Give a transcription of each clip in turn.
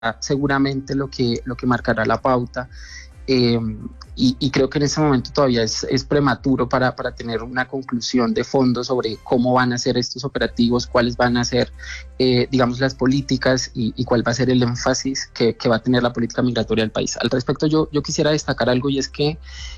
seguramente lo que marcará la pauta. Y creo que en este momento todavía es prematuro para tener una conclusión de fondo sobre cómo van a ser estos operativos, cuáles van a ser, digamos, las políticas y cuál va a ser el énfasis que va a tener la política migratoria del país. Al respecto, yo quisiera destacar algo, y es que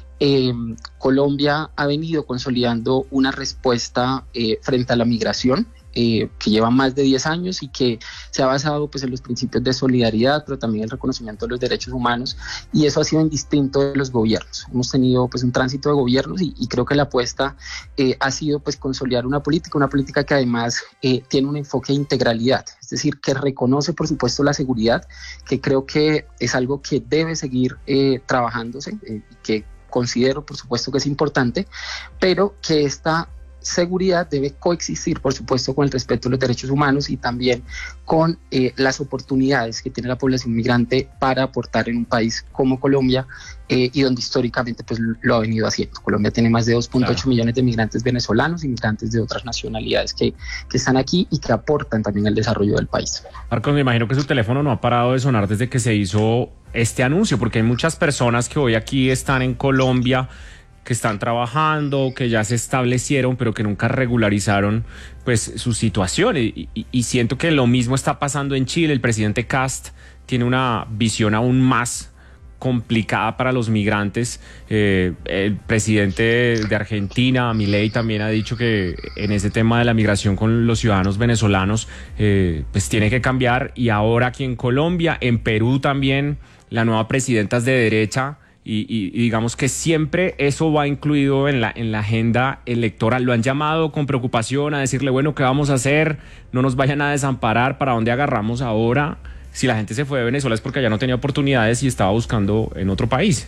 Colombia ha venido consolidando una respuesta frente a la migración, que lleva más de 10 años y que se ha basado pues en los principios de solidaridad, pero también el reconocimiento de los derechos humanos, y eso ha sido indistinto de los gobiernos. Hemos tenido pues un tránsito de gobiernos y creo que la apuesta ha sido pues consolidar una política que además tiene un enfoque de integralidad, es decir, que reconoce por supuesto la seguridad, que creo que es algo que debe seguir trabajándose, que considero por supuesto que es importante, pero que esta seguridad debe coexistir, por supuesto, con el respeto a los derechos humanos y también con las oportunidades que tiene la población migrante para aportar en un país como Colombia, y donde históricamente pues lo ha venido haciendo. Colombia tiene más de 2.8 millones de migrantes venezolanos y migrantes de otras nacionalidades que están aquí y que aportan también al desarrollo del país. Marcos, me imagino que su teléfono no ha parado de sonar desde que se hizo este anuncio, porque hay muchas personas que hoy aquí están en Colombia, que están trabajando, que ya se establecieron, pero que nunca regularizaron pues su situación. Y siento que lo mismo está pasando en Chile. El presidente Kast tiene una visión aún más complicada para los migrantes. El presidente de Argentina, Milei, también ha dicho que en ese tema de la migración con los ciudadanos venezolanos pues tiene que cambiar. Y ahora aquí en Colombia, en Perú también, la nueva presidenta es de derecha. Y digamos que siempre eso va incluido en la agenda electoral. Lo han llamado con preocupación a decirle, bueno, ¿qué vamos a hacer? No nos vayan a desamparar, ¿para dónde agarramos ahora? Si la gente se fue de Venezuela es porque allá no tenía oportunidades y estaba buscando en otro país.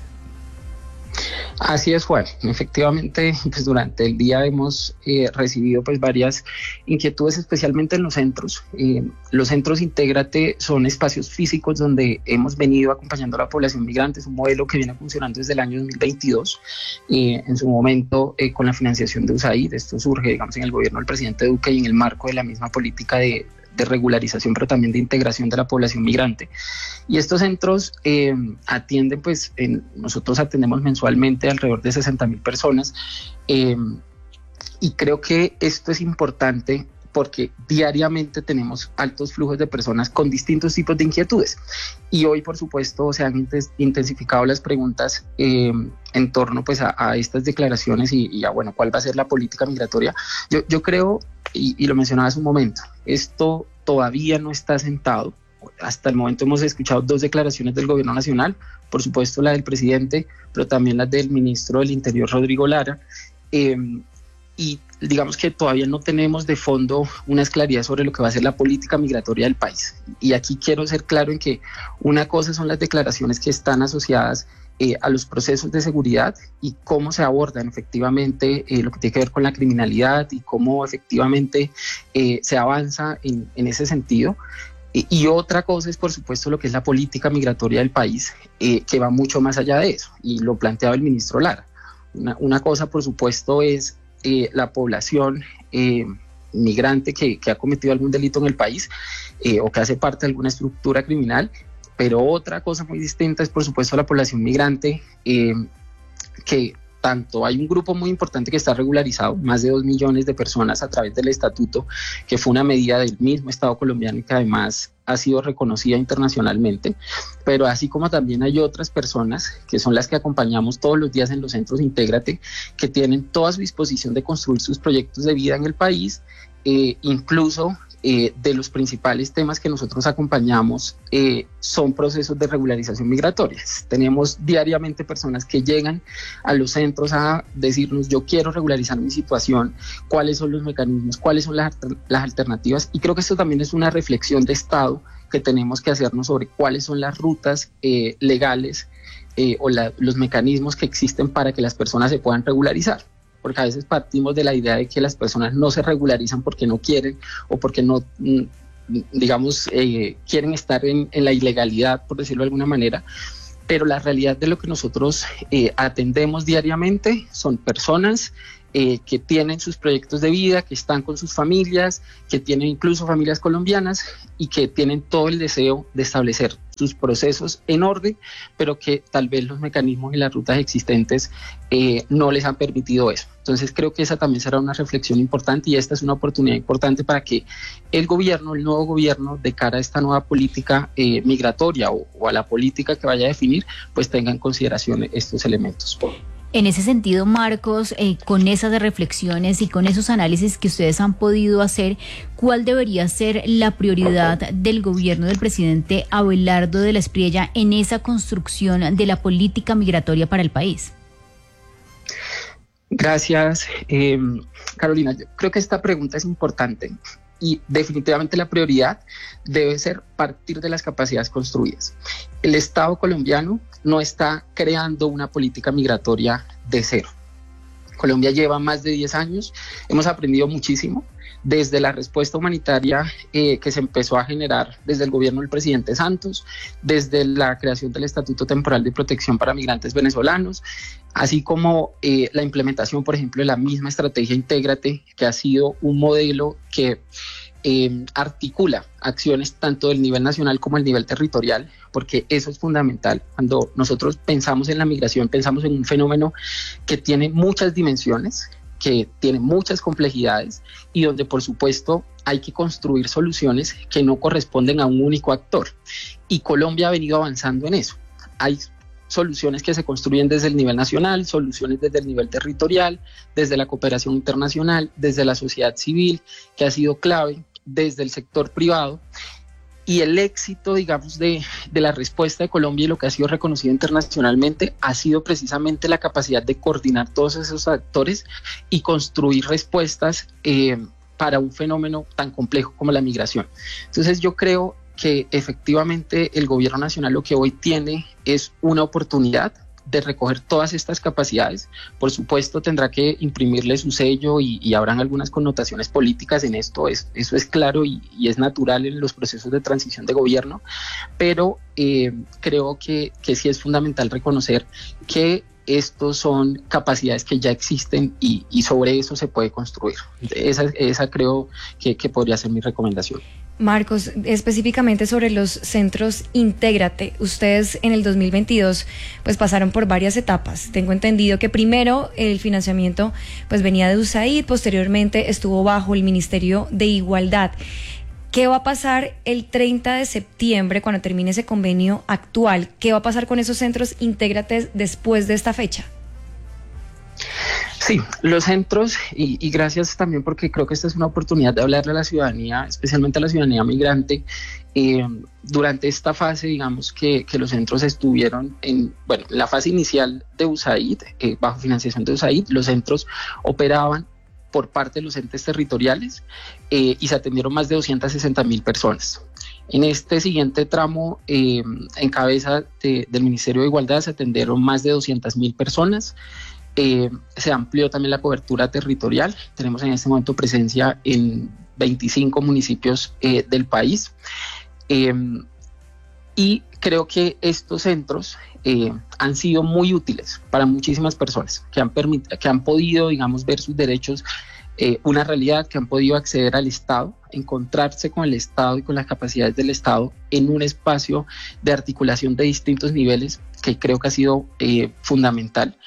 Así es, Juan. Efectivamente, pues durante el día hemos recibido pues varias inquietudes, especialmente en los centros. Los centros Intégrate son espacios físicos donde hemos venido acompañando a la población migrante. Es un modelo que viene funcionando desde el año 2022. En su momento, con la financiación de USAID, esto surge, digamos, en el gobierno del presidente Duque y en el marco de la misma política de regularización, pero también de integración de la población migrante. Y estos centros atienden, pues, nosotros atendemos mensualmente alrededor de 60.000 personas, y creo que esto es importante porque diariamente tenemos altos flujos de personas con distintos tipos de inquietudes. Y hoy, por supuesto, se han intensificado las preguntas en torno pues, a estas declaraciones y a, bueno, cuál va a ser la política migratoria. Yo creo, y lo mencionaba hace un momento, esto todavía no está sentado. Hasta el momento hemos escuchado 2 declaraciones del gobierno nacional, por supuesto la del presidente, pero también la del ministro del Interior, Rodrigo Lara, y digamos que todavía no tenemos de fondo unas claridades sobre lo que va a ser la política migratoria del país. Y aquí quiero ser claro en que una cosa son las declaraciones que están asociadas a los procesos de seguridad y cómo se abordan efectivamente lo que tiene que ver con la criminalidad y cómo efectivamente se avanza en ese sentido. Y otra cosa es, por supuesto, lo que es la política migratoria del país, que va mucho más allá de eso, y lo planteaba el ministro Lara. Una cosa, por supuesto, es la población migrante que ha cometido algún delito en el país o que hace parte de alguna estructura criminal, pero otra cosa muy distinta es, por supuesto, la población migrante, que tanto hay un grupo muy importante que está regularizado, más de 2 millones de personas a través del estatuto, que fue una medida del mismo Estado colombiano y que además ha sido reconocida internacionalmente, pero así como también hay otras personas que son las que acompañamos todos los días en los centros Intégrate, que tienen toda su disposición de construir sus proyectos de vida en el país, incluso de los principales temas que nosotros acompañamos son procesos de regularización migratoria. Tenemos diariamente personas que llegan a los centros a decirnos, yo quiero regularizar mi situación, cuáles son los mecanismos, cuáles son las alternativas, y creo que esto también es una reflexión de Estado que tenemos que hacernos sobre cuáles son las rutas legales o los mecanismos que existen para que las personas se puedan regularizar. Porque a veces partimos de la idea de que las personas no se regularizan porque no quieren o porque no, digamos, quieren estar en la ilegalidad, por decirlo de alguna manera, pero la realidad de lo que nosotros atendemos diariamente son personas que tienen sus proyectos de vida, que están con sus familias, que tienen incluso familias colombianas y que tienen todo el deseo de establecer sus procesos en orden, pero que tal vez los mecanismos y las rutas existentes no les han permitido eso. Entonces creo que esa también será una reflexión importante y esta es una oportunidad importante para que el nuevo gobierno, de cara a esta nueva política migratoria o a la política que vaya a definir, pues tenga en consideración estos elementos. En ese sentido, Marcos, con esas reflexiones y con esos análisis que ustedes han podido hacer, ¿cuál debería ser la prioridad del gobierno del presidente Abelardo de la Espriella en esa construcción de la política migratoria para el país? Gracias, Carolina. Yo creo que esta pregunta es importante y definitivamente la prioridad debe ser partir de las capacidades construidas. El Estado colombiano no está creando una política migratoria de cero. Colombia lleva más de 10 años, hemos aprendido muchísimo desde la respuesta humanitaria que se empezó a generar desde el gobierno del presidente Santos, desde la creación del Estatuto Temporal de Protección para Migrantes Venezolanos, así como la implementación, por ejemplo, de la misma estrategia Intégrate, que ha sido un modelo que articula acciones tanto del nivel nacional como del nivel territorial, porque eso es fundamental. Cuando nosotros pensamos en la migración, pensamos en un fenómeno que tiene muchas dimensiones, que tiene muchas complejidades y donde, por supuesto, hay que construir soluciones que no corresponden a un único actor. Y Colombia ha venido avanzando en eso. Hay soluciones que se construyen desde el nivel nacional, soluciones desde el nivel territorial, desde la cooperación internacional, desde la sociedad civil, que ha sido clave, desde el sector privado. Y el éxito, digamos, de la respuesta de Colombia y lo que ha sido reconocido internacionalmente ha sido precisamente la capacidad de coordinar todos esos actores y construir respuestas para un fenómeno tan complejo como la migración. Entonces yo creo que efectivamente el gobierno nacional lo que hoy tiene es una oportunidad de recoger todas estas capacidades. Por supuesto tendrá que imprimirle su sello y habrán algunas connotaciones políticas en esto, eso es claro y es natural en los procesos de transición de gobierno, pero creo que sí es fundamental reconocer que estos son capacidades que ya existen y sobre eso se puede construir. Esa creo que podría ser mi recomendación. Marcos, específicamente sobre los centros Intégrate, ustedes en el 2022 pues pasaron por varias etapas. Tengo entendido que primero el financiamiento pues venía de USAID, posteriormente estuvo bajo el Ministerio de Igualdad. ¿Qué va a pasar el 30 de septiembre cuando termine ese convenio actual? ¿Qué va a pasar con esos centros Intégrate después de esta fecha? Sí, los centros, y gracias también porque creo que esta es una oportunidad de hablarle a la ciudadanía, especialmente a la ciudadanía migrante. Durante esta fase, digamos que los centros estuvieron en la fase inicial de USAID, bajo financiación de USAID, los centros operaban por parte de los entes territoriales y se atendieron más de 260,000 personas. En este siguiente tramo, en cabeza del Ministerio de Igualdad, se atendieron más de 200,000 personas. Se amplió también la cobertura territorial. Tenemos en este momento presencia en 25 municipios del país. Y creo que estos centros han sido muy útiles para muchísimas personas que han podido, digamos, ver sus derechos una realidad, que han podido acceder al Estado, encontrarse con el Estado y con las capacidades del Estado en un espacio de articulación de distintos niveles que creo que ha sido fundamental.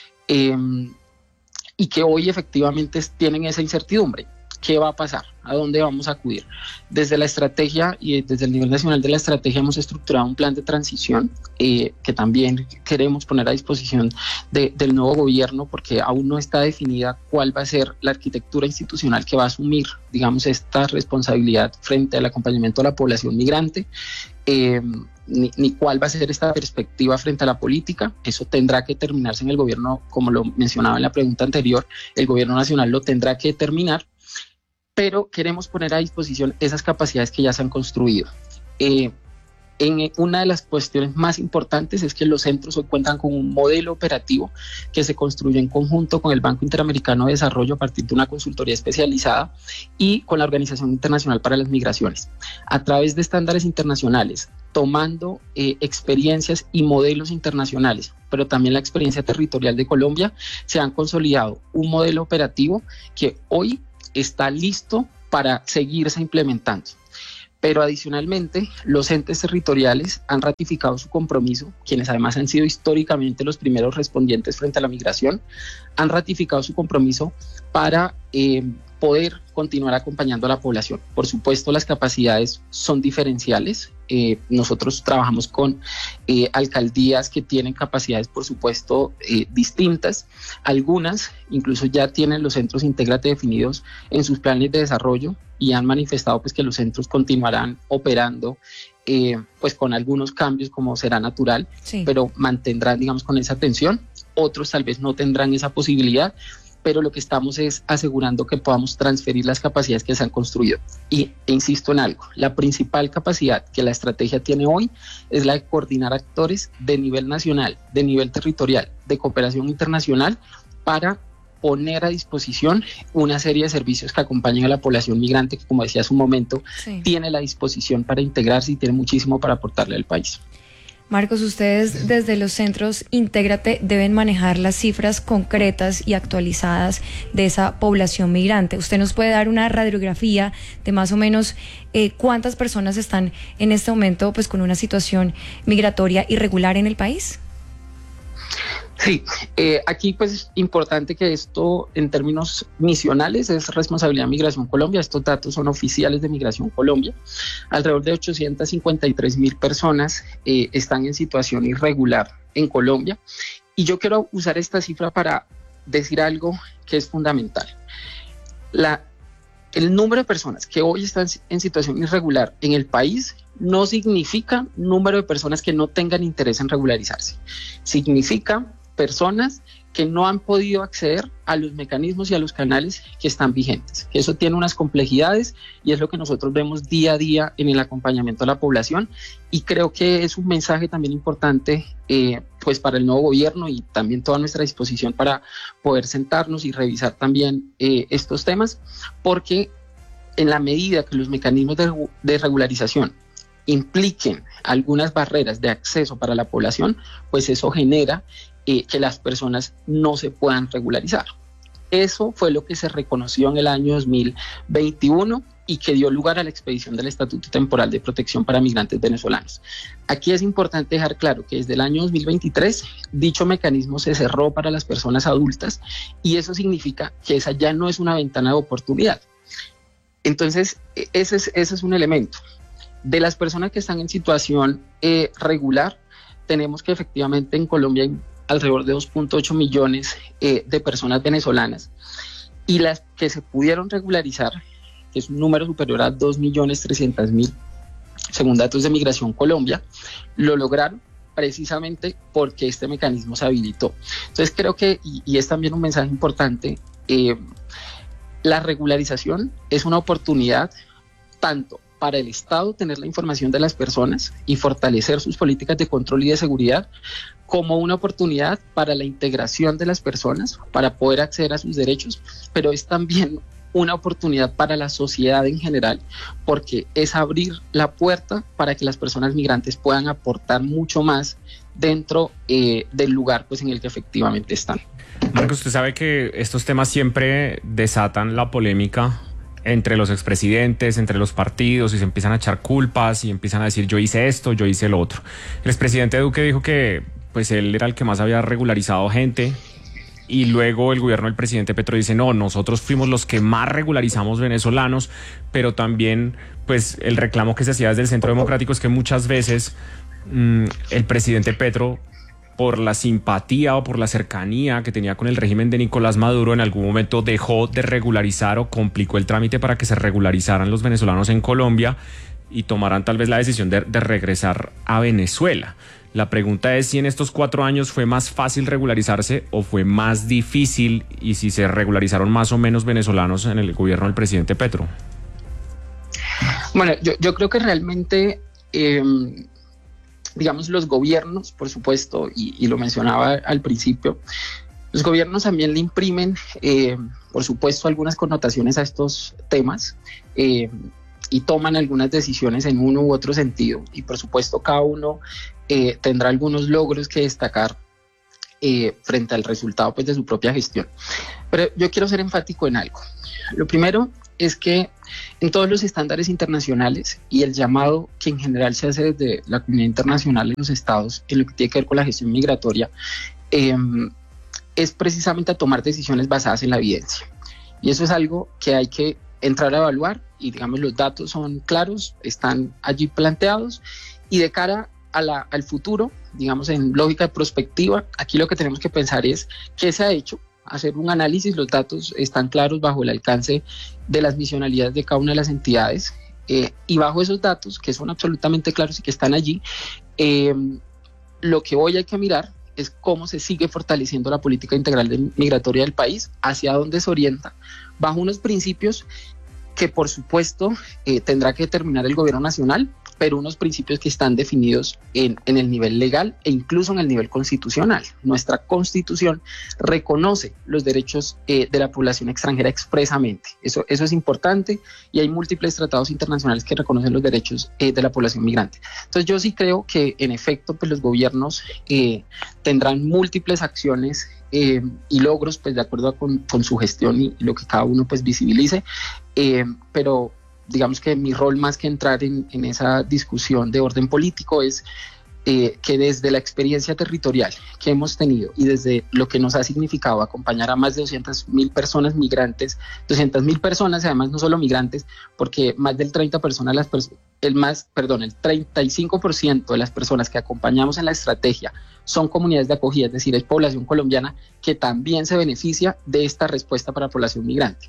Y que hoy efectivamente tienen esa incertidumbre. ¿Qué va a pasar? ¿A dónde vamos a acudir? Desde la estrategia y desde el nivel nacional de la estrategia hemos estructurado un plan de transición que también queremos poner a disposición del nuevo gobierno, porque aún no está definida cuál va a ser la arquitectura institucional que va a asumir, digamos, esta responsabilidad frente al acompañamiento a la población migrante. Ni cuál va a ser esta perspectiva frente a la política. Eso tendrá que determinarse en el gobierno, como lo mencionaba en la pregunta anterior, el gobierno nacional lo tendrá que determinar, pero queremos poner a disposición esas capacidades que ya se han construido. Una de las cuestiones más importantes es que los centros hoy cuentan con un modelo operativo que se construyó en conjunto con el Banco Interamericano de Desarrollo a partir de una consultoría especializada y con la Organización Internacional para las Migraciones. A través de estándares internacionales, tomando experiencias y modelos internacionales, pero también la experiencia territorial de Colombia, se han consolidado un modelo operativo que hoy está listo para seguirse implementando. Pero adicionalmente, los entes territoriales han ratificado su compromiso, quienes además han sido históricamente los primeros respondientes frente a la migración, han ratificado su compromiso para poder continuar acompañando a la población. Por supuesto, las capacidades son diferenciales. Nosotros trabajamos con alcaldías que tienen capacidades, por supuesto, distintas. Algunas incluso ya tienen los centros Intégrate definidos en sus planes de desarrollo y han manifestado pues que los centros continuarán operando pues con algunos cambios como será natural, sí, pero mantendrán, digamos, con esa atención. Otros tal vez no tendrán esa posibilidad, pero lo que estamos es asegurando que podamos transferir las capacidades que se han construido. E insisto en algo, la principal capacidad que la estrategia tiene hoy es la de coordinar actores de nivel nacional, de nivel territorial, de cooperación internacional, para poner a disposición una serie de servicios que acompañen a la población migrante, que como decía hace un momento, sí, tiene la disposición para integrarse y tiene muchísimo para aportarle al país. Marcos, ustedes desde los centros Intégrate deben manejar las cifras concretas y actualizadas de esa población migrante. ¿Usted nos puede dar una radiografía de más o menos cuántas personas están en este momento pues con una situación migratoria irregular en el país? Sí, aquí pues es importante que esto en términos misionales es responsabilidad de Migración Colombia. Estos datos son oficiales de Migración Colombia. Alrededor de 853,000 personas están en situación irregular en Colombia, y yo quiero usar esta cifra para decir algo que es fundamental. El número de personas que hoy están en situación irregular en el país no significa número de personas que no tengan interés en regularizarse. Significa personas que no han podido acceder a los mecanismos y a los canales que están vigentes. Eso tiene unas complejidades y es lo que nosotros vemos día a día en el acompañamiento a la población, y creo que es un mensaje también importante pues para el nuevo gobierno, y también toda nuestra disposición para poder sentarnos y revisar también estos temas, porque en la medida que los mecanismos de regularización impliquen algunas barreras de acceso para la población, pues eso genera que las personas no se puedan regularizar. Eso fue lo que se reconoció en el año 2021 y que dio lugar a la expedición del Estatuto Temporal de Protección para Migrantes Venezolanos. Aquí es importante dejar claro que desde el año 2023 dicho mecanismo se cerró para las personas adultas, y eso significa que esa ya no es una ventana de oportunidad. Entonces, ese es un elemento. De las personas que están en situación regular, tenemos que efectivamente en Colombia hay alrededor de 2.8 millones de personas venezolanas, y las que se pudieron regularizar, que es un número superior a 2.300.000, según datos de Migración Colombia, lo lograron precisamente porque este mecanismo se habilitó. Entonces creo que, y es también un mensaje importante, la regularización es una oportunidad tanto para el Estado tener la información de las personas y fortalecer sus políticas de control y de seguridad, como una oportunidad para la integración de las personas, para poder acceder a sus derechos, pero es también una oportunidad para la sociedad en general, porque es abrir la puerta para que las personas migrantes puedan aportar mucho más dentro del lugar pues, en el que efectivamente están. Marcos, usted sabe que estos temas siempre desatan la polémica entre los expresidentes, entre los partidos, y se empiezan a echar culpas y empiezan a decir yo hice esto, yo hice lo otro. El expresidente Duque dijo que pues él era el que más había regularizado gente, y luego el gobierno del presidente Petro dice no, nosotros fuimos los que más regularizamos venezolanos, pero también pues el reclamo que se hacía desde el Centro Democrático es que muchas veces el presidente Petro, por la simpatía o por la cercanía que tenía con el régimen de Nicolás Maduro, en algún momento dejó de regularizar o complicó el trámite para que se regularizaran los venezolanos en Colombia y tomaran tal vez la decisión de regresar a Venezuela. La pregunta es si en estos 4 años fue más fácil regularizarse o fue más difícil, y si se regularizaron más o menos venezolanos en el gobierno del presidente Petro. Bueno, yo creo que realmente digamos, los gobiernos, por supuesto, y lo mencionaba al principio, los gobiernos también le imprimen, por supuesto, algunas connotaciones a estos temas y toman algunas decisiones en uno u otro sentido. Y, por supuesto, cada uno tendrá algunos logros que destacar frente al resultado pues, de su propia gestión. Pero yo quiero ser enfático en algo. Lo primero es que en todos los estándares internacionales y el llamado que en general se hace desde la comunidad internacional en los estados en lo que tiene que ver con la gestión migratoria, es precisamente a tomar decisiones basadas en la evidencia. Y eso es algo que hay que entrar a evaluar y digamos los datos son claros, están allí planteados y de cara al futuro, digamos en lógica de prospectiva, aquí lo que tenemos que pensar es qué se ha hecho, hacer un análisis, los datos están claros bajo el alcance de las misionalidades de cada una de las entidades y bajo esos datos que son absolutamente claros y que están allí, lo que hoy hay que mirar es cómo se sigue fortaleciendo la política integral migratoria del país, hacia dónde se orienta, bajo unos principios que por supuesto tendrá que determinar el gobierno nacional, pero unos principios que están definidos en el nivel legal e incluso en el nivel constitucional. Nuestra Constitución reconoce los derechos de la población extranjera expresamente. Eso es importante y hay múltiples tratados internacionales que reconocen los derechos de la población migrante. Entonces yo sí creo que en efecto pues, los gobiernos tendrán múltiples acciones y logros pues, de acuerdo con su gestión y lo que cada uno pues, visibilice, pero digamos que mi rol más que entrar en esa discusión de orden político es que desde la experiencia territorial que hemos tenido y desde lo que nos ha significado acompañar a más de 200.000 personas migrantes, 200.000 personas y además no solo migrantes, porque más del 35% de las personas que acompañamos en la estrategia son comunidades de acogida, es decir, es población colombiana que también se beneficia de esta respuesta para la población migrante.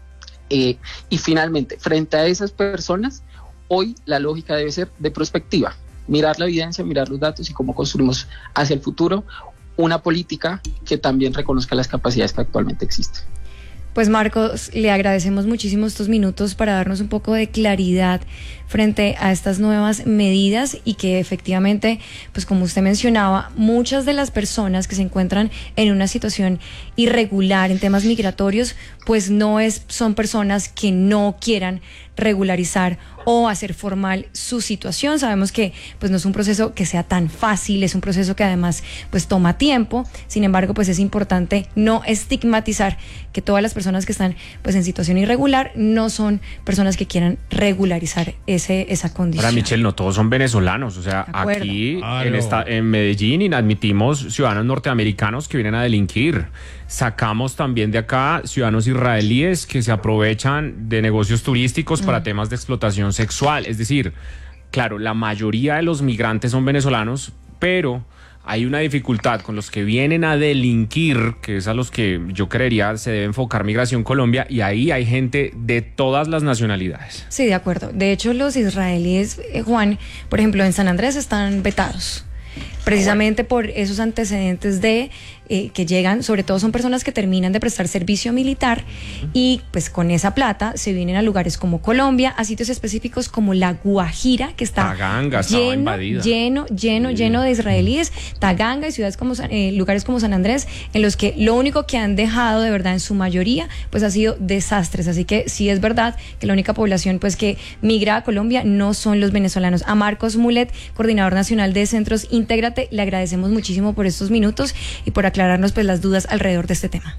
Y finalmente, frente a esas personas, hoy la lógica debe ser de prospectiva, mirar la evidencia, mirar los datos y cómo construimos hacia el futuro una política que también reconozca las capacidades que actualmente existen. Pues Marcos, le agradecemos muchísimo estos minutos para darnos un poco de claridad frente a estas nuevas medidas y que efectivamente, pues como usted mencionaba, muchas de las personas que se encuentran en una situación irregular en temas migratorios, pues son personas que no quieran regularizar o hacer formal su situación. Sabemos que pues no es un proceso que sea tan fácil, es un proceso que además pues toma tiempo. Sin embargo, pues es importante no estigmatizar que todas las personas que están pues en situación irregular no son personas que quieran regularizar esa condición. Ahora, Michelle, no todos son venezolanos, o sea, aquí en Medellín inadmitimos ciudadanos norteamericanos que vienen a delinquir. Sacamos también de acá ciudadanos israelíes que se aprovechan de negocios turísticos para temas de explotación sexual. Es decir, claro, la mayoría de los migrantes son venezolanos, pero hay una dificultad con los que vienen a delinquir, que es a los que yo creería se debe enfocar Migración Colombia, y ahí hay gente de todas las nacionalidades. Sí, de acuerdo. De hecho, los israelíes, Juan, por ejemplo, en San Andrés están vetados, precisamente por esos antecedentes de que llegan, sobre todo son personas que terminan de prestar servicio militar y pues con esa plata se vienen a lugares como Colombia, a sitios específicos como La Guajira, que está Taganga lleno de israelíes, Taganga y ciudades como lugares como San Andrés, en los que lo único que han dejado de verdad en su mayoría pues ha sido desastres. Así que sí es verdad que la única población pues que migra a Colombia no son los venezolanos. A Marcos Mulet, coordinador nacional de Centros Intégrate, le agradecemos muchísimo por estos minutos y por aclararnos pues las dudas alrededor de este tema.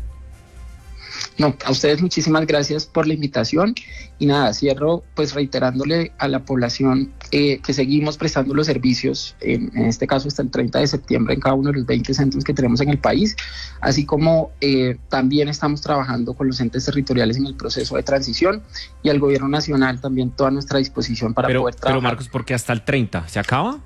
No, a ustedes muchísimas gracias por la invitación y nada, cierro pues reiterándole a la población que seguimos prestando los servicios, en este caso hasta el 30 de septiembre en cada uno de los 20 centros que tenemos en el país, así como también estamos trabajando con los entes territoriales en el proceso de transición y al gobierno nacional también toda nuestra disposición para poder trabajar. Pero Marcos, ¿por qué hasta el 30? ¿Se acaba?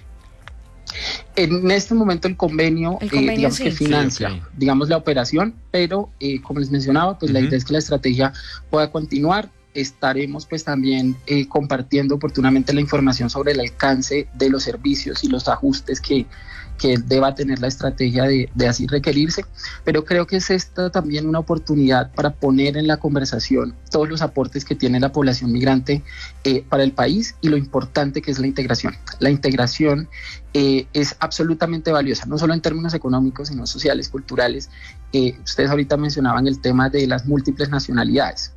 En este momento el convenio digamos sí, que financia, sí, okay, digamos la operación, pero como les mencionaba, pues la idea es que la estrategia pueda continuar. Estaremos pues también compartiendo oportunamente la información sobre el alcance de los servicios y los ajustes que deba tener la estrategia de así requerirse, pero creo que es esta también una oportunidad para poner en la conversación todos los aportes que tiene la población migrante para el país y lo importante que es la integración. La integración es absolutamente valiosa, no solo en términos económicos, sino sociales, culturales. Ustedes ahorita mencionaban el tema de las múltiples nacionalidades.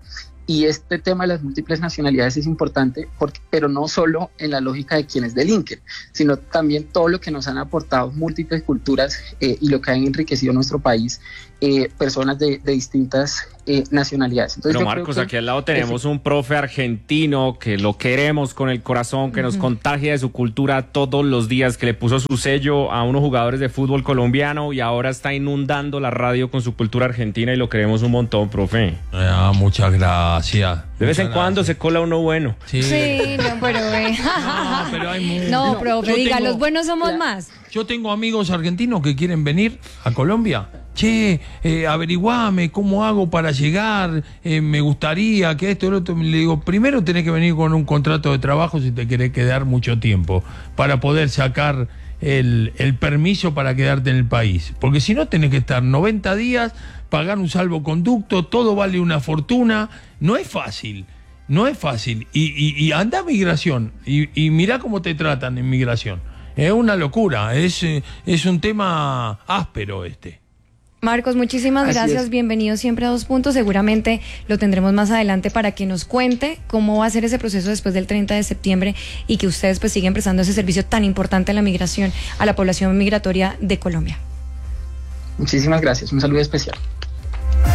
Y este tema de las múltiples nacionalidades es importante, pero no solo en la lógica de quienes delinquen, sino también todo lo que nos han aportado múltiples culturas y lo que han enriquecido nuestro país, personas de distintas nacionalidades. Entonces, pero Marcos, aquí al lado tenemos un profe argentino que lo queremos con el corazón, que nos contagia de su cultura todos los días, que le puso su sello a unos jugadores de fútbol colombiano y ahora está inundando la radio con su cultura argentina y lo queremos un montón, profe. Muchas gracias. De vez en cuando se cola uno bueno. Sí, no, pero hay mucho. No, profe, diga, los buenos somos más. Yo tengo amigos argentinos que quieren venir a Colombia. Che, averiguame cómo hago para llegar, me gustaría que esto y lo otro. Le digo, primero tenés que venir con un contrato de trabajo si te querés quedar mucho tiempo, para poder sacar el permiso para quedarte en el país. Porque si no tenés que estar 90 días, pagar un salvoconducto, todo vale una fortuna. No es fácil, no es fácil. Y anda a migración y mirá cómo te tratan en migración. Es una locura, es un tema áspero este. Marcos, muchísimas gracias, bienvenido siempre a 2 Puntos, seguramente lo tendremos más adelante para que nos cuente cómo va a ser ese proceso después del 30 de septiembre y que ustedes pues siguen prestando ese servicio tan importante a la migración, a la población migratoria de Colombia. Muchísimas gracias, un saludo especial.